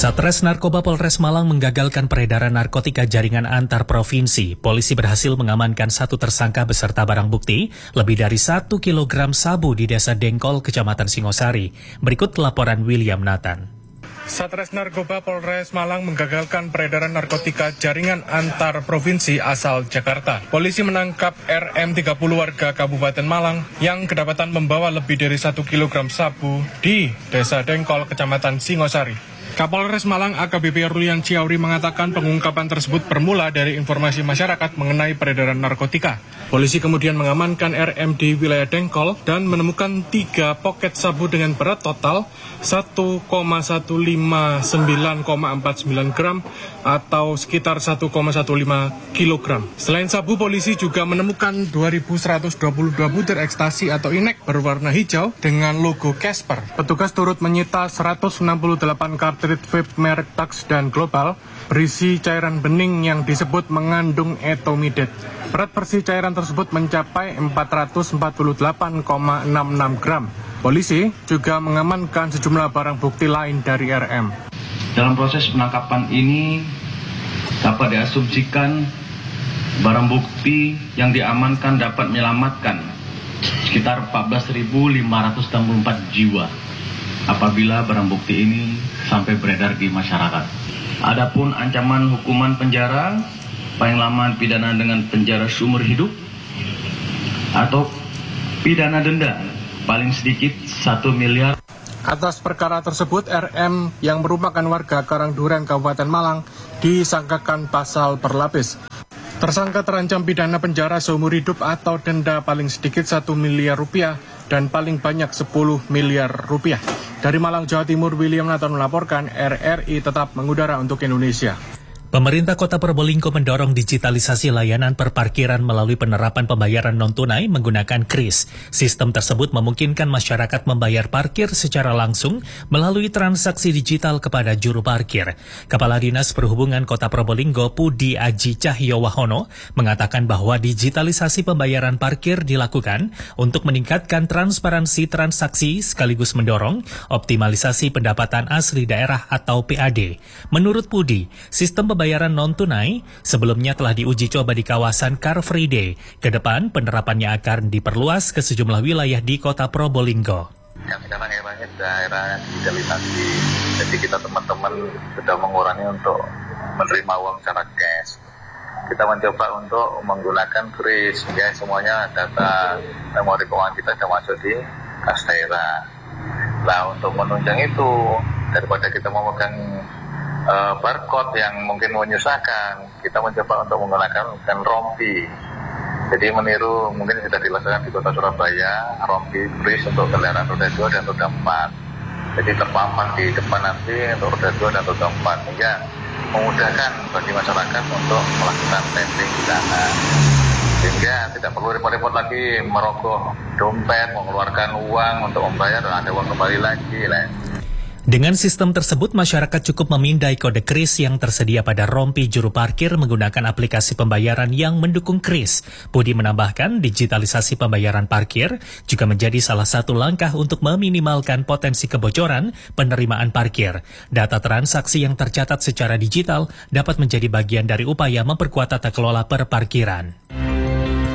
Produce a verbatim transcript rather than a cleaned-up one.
Satres Narkoba Polres Malang menggagalkan peredaran narkotika jaringan antar provinsi. Polisi berhasil mengamankan satu tersangka beserta barang bukti, lebih dari satu kilogram sabu di Desa Dengkol, Kecamatan Singosari. Berikut laporan William Nathan. Satres Narkoba Polres Malang menggagalkan peredaran narkotika jaringan antar provinsi asal Jakarta. Polisi menangkap R M tiga puluh warga Kabupaten Malang yang kedapatan membawa lebih dari satu kilogram sabu di Desa Dengkol, Kecamatan Singosari. Kapolres Malang A K B P Rulian Ciauri mengatakan pengungkapan tersebut bermula dari informasi masyarakat mengenai peredaran narkotika. Polisi kemudian mengamankan R M di wilayah Dengkol dan menemukan tiga poket sabu dengan berat total satu koma satu lima sembilan koma empat sembilan gram atau sekitar satu koma satu lima kilogram. Selain sabu, polisi juga menemukan dua ribu seratus dua puluh dua butir ekstasi atau inek berwarna hijau dengan logo Casper. Petugas turut menyita seratus enam puluh delapan kartrid vape merek Tax dan Global berisi cairan bening yang disebut mengandung etomidate. Berat bersih cairan tersebut mencapai empat ratus empat puluh delapan koma enam enam gram. Polisi juga mengamankan sejumlah barang bukti lain dari R M. Dalam proses penangkapan ini dapat diasumsikan barang bukti yang diamankan dapat menyelamatkan sekitar empat belas ribu lima ratus enam puluh empat jiwa apabila barang bukti ini sampai beredar di masyarakat. Adapun ancaman hukuman penjara paling lama pidana dengan penjara seumur hidup atau pidana denda paling sedikit satu miliar. Atas perkara tersebut, R M yang merupakan warga Karangduren, Kabupaten Malang disangkakan pasal berlapis. Tersangka terancam pidana penjara seumur hidup atau denda paling sedikit satu miliar rupiah dan paling banyak sepuluh miliar rupiah. Dari Malang, Jawa Timur, William Nathan melaporkan R R I tetap mengudara untuk Indonesia. Pemerintah Kota Probolinggo mendorong digitalisasi layanan perparkiran melalui penerapan pembayaran non-tunai menggunakan kris. Sistem tersebut memungkinkan masyarakat membayar parkir secara langsung melalui transaksi digital kepada juru parkir. Kepala Dinas Perhubungan Kota Probolinggo, Pudi Aji Cahyowahono, mengatakan bahwa digitalisasi pembayaran parkir dilakukan untuk meningkatkan transparansi transaksi sekaligus mendorong optimalisasi pendapatan asli daerah atau P A D. Menurut Pudi, sistem pembayaran non-tunai sebelumnya telah diuji coba di kawasan Car Free Day. Ke depan, penerapannya akan diperluas ke sejumlah wilayah di Kota Probolinggo. Yang sekarang eranya sudah era digitalisasi, jadi kita teman-teman sudah mengurangi untuk menerima uang secara cash. Kita mencoba untuk menggunakan kris, ya semuanya data memori keuangan kita sudah masuk di kas daerah. Nah, untuk menunjang itu, daripada kita memegang Uh, barcode yang mungkin menyusahkan, kita mencoba untuk menggunakan dengan rompi. Jadi meniru mungkin sudah dilaksanakan di Kota Surabaya, rompi kris untuk kendaraan roda dua dan roda empat. Jadi terpampang di depan nanti untuk roda dua dan roda empat, sehingga memudahkan bagi masyarakat untuk melakukan tapping di sana. Sehingga tidak perlu repot-repot lagi merogoh dompet, mengeluarkan uang untuk membayar, ada uang kembali lagi lah. Dengan sistem tersebut, masyarakat cukup memindai kode kris yang tersedia pada rompi juru parkir menggunakan aplikasi pembayaran yang mendukung kris. Budi menambahkan, digitalisasi pembayaran parkir juga menjadi salah satu langkah untuk meminimalkan potensi kebocoran penerimaan parkir. Data transaksi yang tercatat secara digital dapat menjadi bagian dari upaya memperkuat tata kelola perparkiran.